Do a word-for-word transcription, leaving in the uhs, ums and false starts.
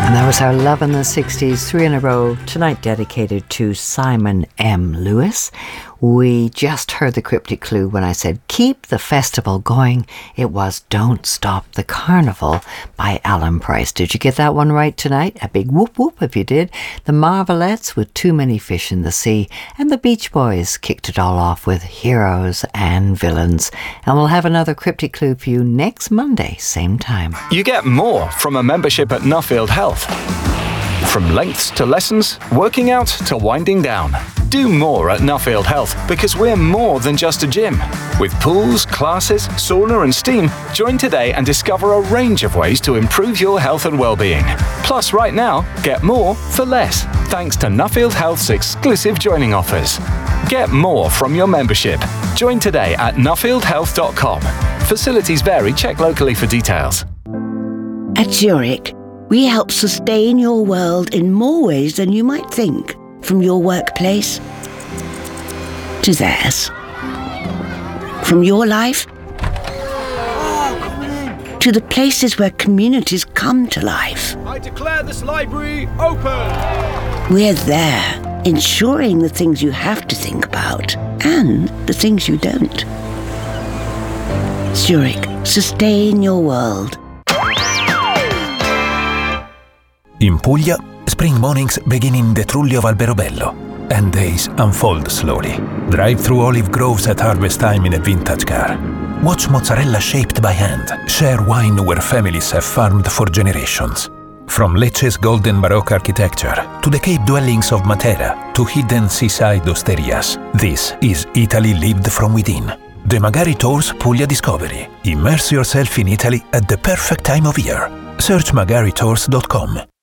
And that was our Love in the sixties, three in a row, tonight dedicated to Simon M. Lewis. We just heard the cryptic clue when I said, keep the festival going. It was Don't Stop the Carnival by Alan Price. Did you get that one right tonight? A big whoop whoop if you did. The Marvelettes with Too Many Fish in the Sea. And the Beach Boys kicked it all off with Heroes and Villains. And we'll have another cryptic clue for you next Monday, same time. You get more from a membership at Nuffield Health. From lengths to lessons, working out to winding down. Do more at Nuffield Health because we're more than just a gym. With pools, classes, sauna and steam, join today and discover a range of ways to improve your health and well-being. Plus, right now, get more for less, thanks to Nuffield Health's exclusive joining offers. Get more from your membership. Join today at nuffield health dot com. Facilities vary. Check locally for details. At Zurich, we help sustain your world in more ways than you might think. From your workplace to theirs. From your life to the places where communities come to life. I declare this library open! We're there, ensuring the things you have to think about and the things you don't. Zurich, sustain your world. In Puglia, spring mornings begin in the Trulli of Alberobello, and days unfold slowly. Drive through olive groves at harvest time in a vintage car. Watch mozzarella shaped by hand. Share wine where families have farmed for generations. From Lecce's golden Baroque architecture to the cave dwellings of Matera to hidden seaside osterias, this is Italy lived from within. The Magari Tours Puglia Discovery. Immerse yourself in Italy at the perfect time of year. Search magari tours dot com.